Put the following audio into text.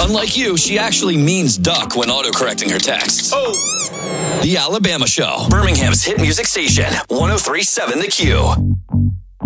Unlike you, she actually means duck when autocorrecting her texts. The Alabama Show, Birmingham's hit music station, 103.7 The Q.